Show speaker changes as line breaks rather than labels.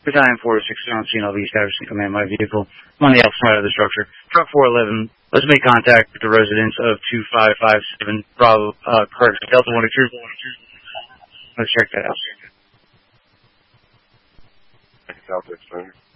Battalion 406, on scene. I'll be establishing command my vehicle. I'm on the outside of the structure. Truck 411, let's make contact with the residents of 2557 Bravo, correct, Delta 102. Let's check that out.
Delta Explainer.